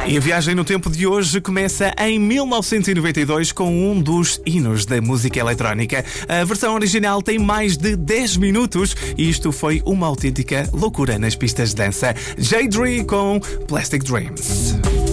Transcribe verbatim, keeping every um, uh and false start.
E a viagem no tempo de hoje começa em mil novecentos e noventa e dois com um dos hinos da música eletrónica. A versão original tem mais de dez minutos e isto foi uma autêntica loucura nas pistas de dança. J. Dre com Plastic Dreams.